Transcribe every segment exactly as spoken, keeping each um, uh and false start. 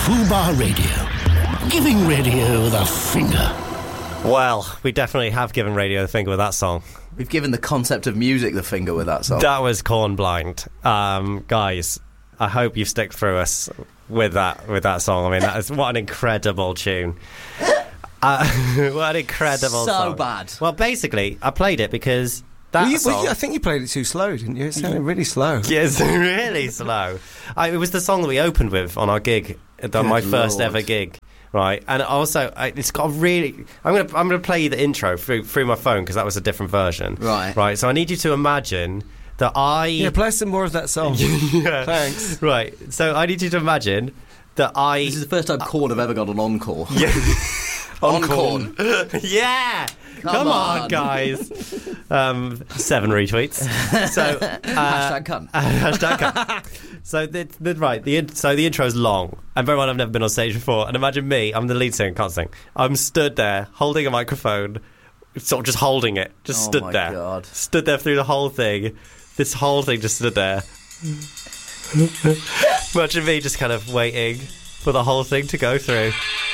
Fubar Radio. Giving radio the finger. Well, we definitely have given radio the finger with that song. We've given the concept of music the finger with that song. That was Corn Blind. Um, guys, I hope you've stuck through us with that with that song. I mean, that is what an incredible tune. Uh, what an incredible so song. So bad. Well, basically, I played it because that well, you, song... well, you, I think you played it too slow, didn't you? It sounded really slow. Yeah, it's really slow. I, it was the song that we opened with on our gig, on Good my first Lord. ever gig. Right, and also I, it's got a really. I'm gonna I'm gonna play you the intro through through my phone because that was a different version. Right, right. So I need you to imagine that I. Yeah, play some more of that song. Yeah. Thanks. Right, so I need you to imagine that I. This is the first time Corn have ever got an encore. Yeah. on Corn. Yeah. Come, Come on. on, guys. Um, seven retweets. So uh, hashtag cunt. Uh, hashtag cunt. So the, the right, the in, so the intro is long, and very well, I've never been on stage before. And imagine me, I'm the lead singer, can't sing. I'm stood there holding a microphone, sort of just holding it, just oh stood my there, God. stood there through the whole thing. This whole thing just stood there. Imagine me just kind of waiting for the whole thing to go through.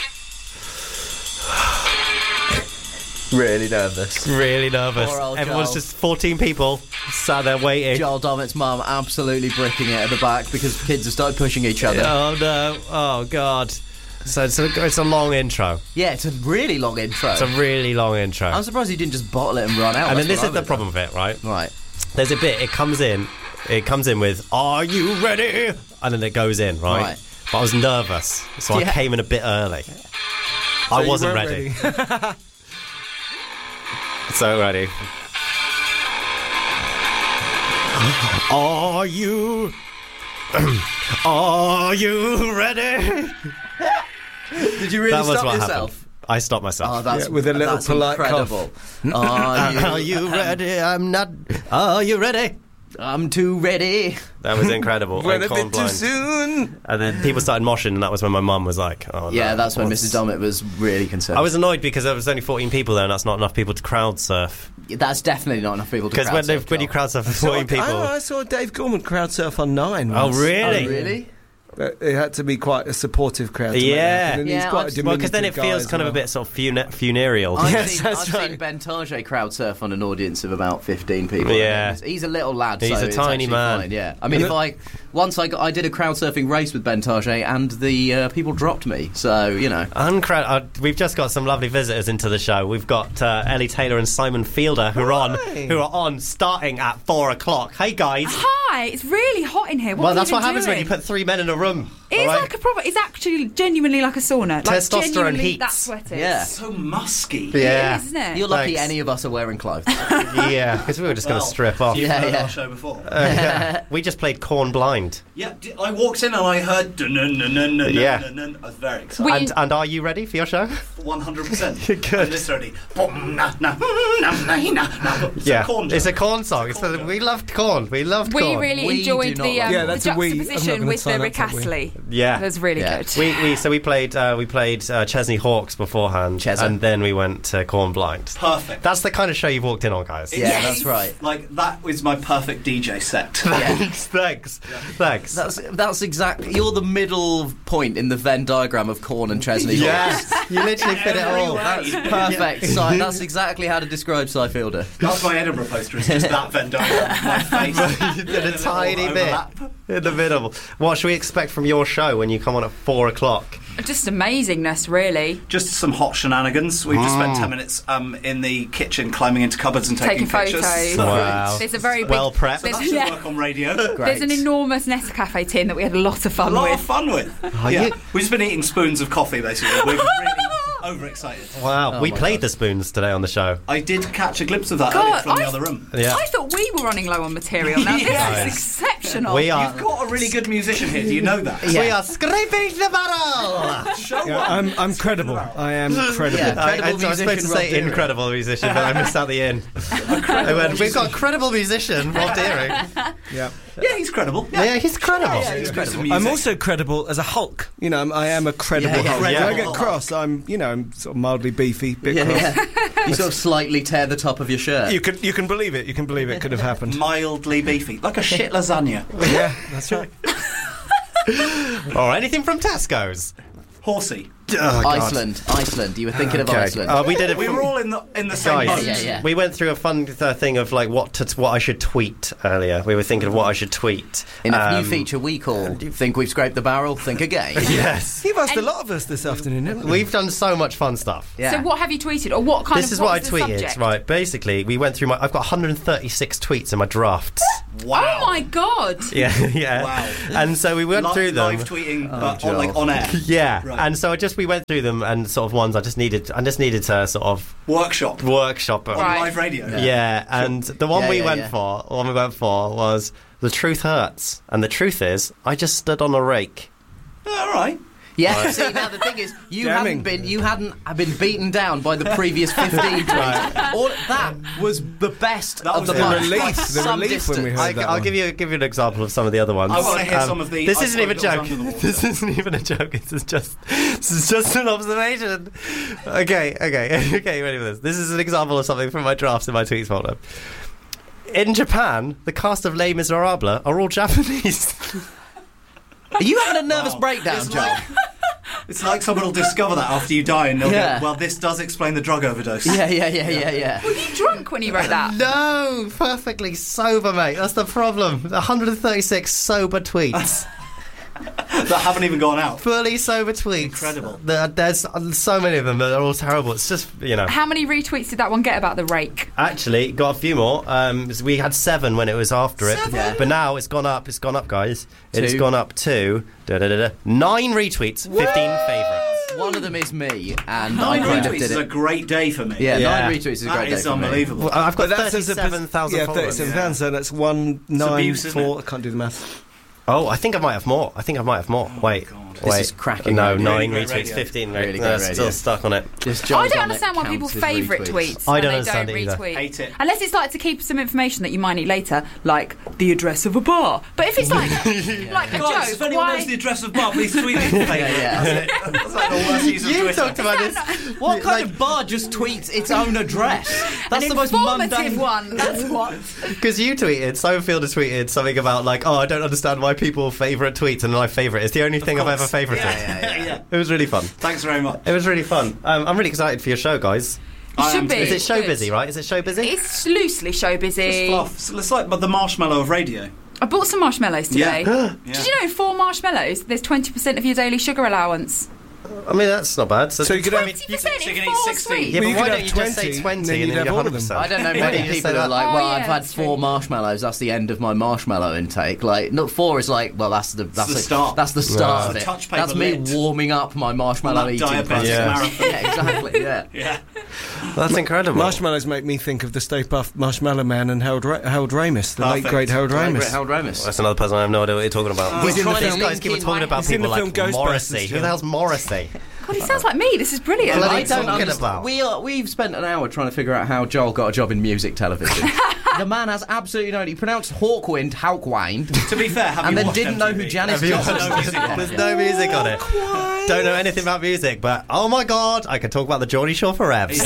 Really nervous. Really nervous. Everyone's Joel. just fourteen people sat there waiting. Joel Dommett's mum absolutely bricking it at the back because kids have started pushing each other. Oh no! Oh god! So it's a, it's a long intro. Yeah, it's a really long intro. It's a really long intro. I'm surprised he didn't just bottle it and run out. And then That's this is what I the problem done. with it, right? Right. There's a bit. It comes in. It comes in with "Are you ready?" and then it goes in, right? Right. But I was nervous, so Yeah. I came in a bit early. So I you wasn't weren't ready. ready. So ready. Are you? Are you ready? Did you really That was stop what yourself? happened. I stopped myself. Oh, that's Yeah, with a little that's polite incredible. Are you, Are you ready? I'm not. Are you ready? I'm too ready. That was incredible. Went And a Corn bit too Blind. soon. And then people started moshing, and that was when my mum was like, "Oh no!" Yeah, that's when what's- Missus Dommett was really concerned. I was annoyed because there was only fourteen people there, and that's not enough people to crowd surf. That's definitely not enough people to Because crowd when, they- surf, when you Joel. crowd surf for So I, fourteen people, I, I saw Dave Gorman crowd surf on Nine. oh once. really? Oh, really? But it had to be quite a supportive crowd. To make Yeah. that happen, and he's Yeah, quite I've- a Well, because then it diminutive feels guy kind as of a well. bit sort of fune- funereal. I've, Yes, seen, that's I've right. seen Ben Target crowd surf on an audience of about fifteen people. Yeah. He's, he's a little lad. He's so a it's tiny actually man. Fine, yeah. I mean, if I once I got, I did a crowd surfing race with Ben Target, and the uh, people dropped me. So you know, Uncrowd- uh, we've just got some lovely visitors into the show. We've got uh, Ellie Taylor and Simon Fielder who are on, Hi. who are on starting at four o'clock. Hey guys. Hi, it's really hot in here. What Well, have that's you what been happens when doing? you put three men in a room. It's all right? like a proper. It's actually genuinely like a sauna. Like Testosterone genuinely heats. That's what it is. yeah. So musky. Yeah. It is, isn't it? You're lucky Thanks. any of us are wearing clothes. Yeah, because we were just going to Well, strip off. You've Yeah, heard yeah. our show before. Uh, yeah. We just played Corn Blind. Yeah, d- I walked in and I heard. dun-dun-dun-dun-dun-dun-dun. Yeah. I was very excited. We- And, and are you ready for your show? one hundred percent. Good. I'm literally. Boom, na, na, na, na, na, na. It's yeah, a corn it's a joke. corn song. It's corn the, joke. we loved corn. We loved We corn. really We enjoyed do not the, like um, Yeah, the that's a we. I'm not juxtaposition gonna with the sign up Rick for we. Astley. Yeah. It was really Yeah. good. We, we so we played uh, we played uh, Chesney Hawkes beforehand, Chesney. and then we went to Corn Blind. Perfect. That's the kind of show you've walked in on, guys. Yeah, It's- that's right. Like, that was my perfect D J set. Thanks, thanks, thanks. That's that's exactly. You're the middle point in the Venn diagram of Corn and Chesney. Yes, you literally fit it all. Every way. Perfect. Si- that's exactly how to describe Cy Fielder. That's my Edinburgh poster. It's just that Venn diagram. My face. You did a tiny bit Overlap. in the middle. What should we expect from your show when you come on at four o'clock? Just amazingness, really. Just some hot shenanigans. We've just spent ten minutes um, in the kitchen climbing into cupboards and taking, Taking pictures. photos. So Wow. There's a very big. Well prepped. There's, that should yeah, work on radio. Great. there's an enormous Nescafe tin that we had a lot of A fun lot with. of fun with. Oh, yeah. you- We've just been eating spoons of coffee, basically. We're really overexcited. Wow, Oh we my played God. the spoons today on the show. I did catch a glimpse of that God, earlier from the I- other room. Yeah. I thought we were running low on material. Now Yes. this is exceptional. We are. You've got a really good musician here. Do you know that? We are scraping the barrel. Show Yeah, up. I'm, I'm credible. I am credible. Yeah. I, I, I Credible was supposed to musician, Rob say Deering. incredible musician, but I missed out the in. I went, we've got a credible musician, Rob Deering. Yeah. Yeah, he's credible. Yeah, he's credible. Yeah, he's credible. I'm also credible as a Hulk. You know, I'm, I am a credible Yeah, yeah. Hulk. When I Credible get cross, I'm, you know, I'm sort of mildly beefy, bit Yeah, cross. yeah. You sort of slightly tear the top of your shirt. You can, you can believe it. You can believe it could have happened. mildly beefy, like a shit lasagna. Yeah, that's right. Or anything from Tesco's. Horsey. Oh, God. Iceland, Iceland. You were thinking of Okay. Iceland. Uh, we did it. We from- were all in the in the same Guys, boat. yeah, yeah. we went through a fun uh, thing of like what to, what I should tweet earlier. We were thinking of what I should tweet. In a Um, new feature we call "Think We've Scraped the Barrel, Think Again." Yes, You've asked a And- lot of us this afternoon, haven't you? we've done so much fun stuff. Yeah. So what have you tweeted, or what kind This of? is what I was the tweeted. subject? Right, basically, we went through my. I've got one hundred thirty-six tweets in my drafts. Wow. Oh my god! Yeah, yeah. Wow. And so we went Li- through them. Live tweeting, Oh, but Joel. on, like on air. Yeah, Right. and so I just we went through them and sort of ones I just needed. I just needed to sort of Workshop workshop it. on Right. live radio. Yeah, and the one Yeah, we yeah, went yeah. for, the one we went for was the truth hurts, and the truth is, I just stood on a rake. All right. Yeah. See, now the thing is, you Jamming. hadn't been, you hadn't been beaten down by the previous fifteen tweets. All that was the best That of was the the bunch. relief, By the some relief when we distance. heard I, that I'll one. give you give you an example of some of the other ones. I wanna hear some of the- This I isn't even a suppose it joke. was under the This isn't even a joke. This is just this is just an observation. Okay, okay, okay. Ready for this? This is an example of something from my drafts in my tweets folder. In Japan, the cast of Les Miserables are all Japanese. Are you having a nervous Wow. breakdown, It's Joel? like- It's like someone will discover that after you die, and they'll Yeah. go, "Well, this does explain the drug overdose." Yeah, yeah, yeah, yeah, yeah. Were you drunk when you wrote that? No, perfectly sober, mate. That's the problem. one hundred thirty-six sober tweets. that haven't even gone out. Fully sober tweets. Incredible. There, there's so many of them, but they're all terrible. It's just, you know. How many retweets did that one get about the rake? Actually, got a few more. Um, we had seven when it was after it, Seven? Yeah. but now it's gone up. It's gone up, guys. It's Two. gone up to da, da, da, da, nine retweets, fifteen favourites. One of them is me, and Nine I kind of retweets did is a it. great day for me. Yeah, Yeah. nine retweets is a That great day is for me. unbelievable. Well, I've got But that's as a thirty-seven thousand yeah, followers. thirty-seven Yeah. thousand. So that's one nine abuse, isn't four. I can't do the maths. Oh, I think I might have more. I think I might have more. Wait, God. This wait. is cracking No, radio. nine Really retweets, great radio. fifteen. Really Really great still radio. stuck on it. This I Joel's don't on it understand why counts people's as favourite retweets. tweets I when don't they understand don't it either. retweet. Hate it. Unless it's like to keep some information that you might need later, like the address of a bar. But if it's like like a Guys, if joke, anyone why? knows the address of bar, please tweet me. Yeah, yeah. That's it. That's like the worst use of You Twitter. talked about this. What kind of bar just tweets its own address? That's An the most informative mundane one. That's what. Because you tweeted, Sofield has tweeted something about like, oh, I don't understand why people favourite tweets, and my favourite is the only thing I've ever course. favourited. Yeah, yeah, yeah. It was really fun. Thanks very much. It was really fun. Um, I'm really excited for your show, guys. It I should am be. too. Is it show Good. busy, right? Is it show busy? It's loosely show busy. It's fluff. So it's like the marshmallow of radio. I bought some marshmallows today. Yeah. Did you know four marshmallows? There's twenty percent of your daily sugar allowance. I mean, that's not bad. So you could have. Twenty percent so you in can eat four sixteen. sweets. Yeah, Well, but you why could don't have you just say twenty, twenty then and you'd then have you're all one of hundred them. percent? I don't know Why many don't you just people say who are that? like, Oh, well, yeah, I've had that's four true. marshmallows. That's the end of my marshmallow intake. Like, no, four is like, well, that's the that's the start. That's the start No. of it. It's a touch paper That's me lit. warming up my marshmallow On that eating diabetic process. Yeah. marathon. Yeah, exactly. Yeah. Yeah. That's incredible. Marshmallows make me think of the Stay Puft Marshmallow Man and Harold, Ra- Harold Ramis, the late Perfect. great Harold Great, Ramis. great, Harold Ramis. That's another person I have no idea what you're talking about. He's in the These film guys keep Linkin talking about He's in people the like film Ghostbusters, Morrissey. Who Jim. the hell's Morrissey? God, he sounds like me. This is brilliant. Bloody I don't talking understand. about? We are, we've spent an hour trying to figure out how Joel got a job in music television. The man has absolutely no. He pronounced Hawkwind Hawkwind, To be fair, have and you then watched didn't know M T V? who Janis Have you Joplin watched was. no music on it. There's no music on it. Don't know anything about music, but oh my god, I could talk about the Geordie Shore for revs.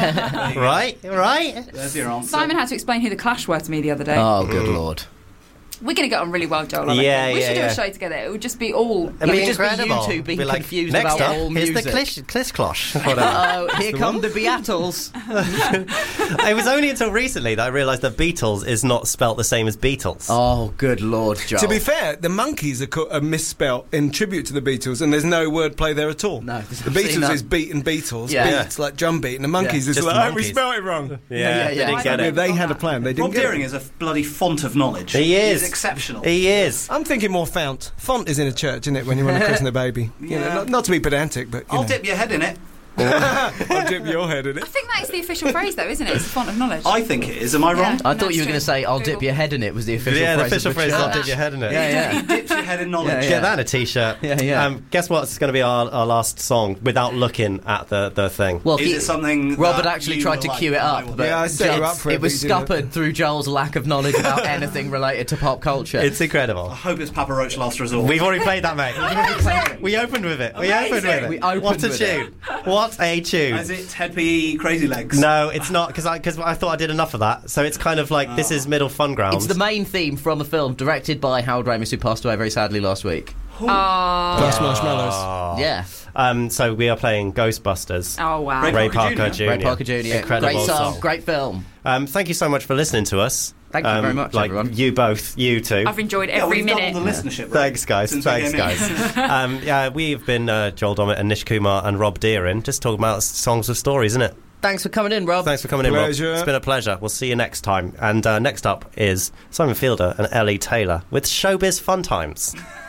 Right? Right? There's your answer. Simon had to explain who the Clash were to me the other day. Oh, good lord! We're going to get on really well, Joel. I Yeah, reckon. We yeah, should do yeah. a show together. It would just be all. It'd It would be just be you incredible. two being Be like, confused next about up, all here's music. the Clish, Clish Closh. Whatever. Oh, here come the Beatles. It was only until recently that I realised that Beatles is not spelt the same as Beatles. Oh, good lord, Joel. To be fair, the Monkeys are, co- are misspelt in tribute to the Beatles, and there's no wordplay there at all. No, the I've seen Beatles that. is beat and Beatles. Yeah. Beats like drum beat, and the Monkeys is just like, the oh, we Monkeys. spelled it wrong. yeah, yeah, yeah. they didn't get Yeah, it. they had a plan. They didn't Rob get Deering it. is a bloody font of knowledge. He is. He's exceptional. He is. I'm thinking more fount. Font is in a church, isn't it, when you want to christen a baby? You know, Yeah. not, not to be pedantic, but you I'll know. dip your head in it. I'll dip your head in I it. think that is the official phrase, though, isn't it? It's the font of knowledge. I think it is. Am I wrong? Yeah. I thought That's you were going true. to say, "I'll dip Google. your head in it." Was the official Yeah, the phrase? official of the phrase is church. I'll dip your head in it. Yeah, yeah. He dips your head in knowledge. Yeah, yeah. Get that in a t-shirt. Yeah, yeah. Um, guess what? It's going to be our, our last song without looking at the, the thing. Well, Is he- it something Rob had that actually you tried were to like, cue it I up, will but Yeah, I set you up for it, it was but you didn't. scuppered through Joel's lack of knowledge about anything related to pop culture. It's incredible. I hope it's Papa Roach Last Resort. We've already played that, mate. We opened with it. We opened with it. We opened what a with tune. What a tune. Is it Ted P. Crazy Legs? No, it's not, because I, 'cause I thought I did enough of that. So it's kind of like, this is middle fun ground. It's the main theme from the film, directed by Harold Ramis, who passed away very sadly last week. Oh. Plus marshmallows. Oh. Yeah. Um, so we are playing Ghostbusters. Oh, wow. Ray Ray Parker Parker Junior Junior Ray Parker Junior Incredible Great song, song. great film. Um, thank you so much for listening to us. Thank you um, very much, like everyone. You both, you two. I've enjoyed Yeah, every we've minute. doubled the listenership. Right? Thanks, guys. Since we Thanks, came in. guys. um, yeah, we've been uh, Joel Dommett and Nish Kumar and Rob Deering, just talking about songs with stories, isn't it? Thanks for coming in, Rob. Thanks for coming Pleasure. in, Rob. It's been a pleasure. We'll see you next time. And uh, next up is Simon Fielder and Ellie Taylor with Showbiz Fun Times.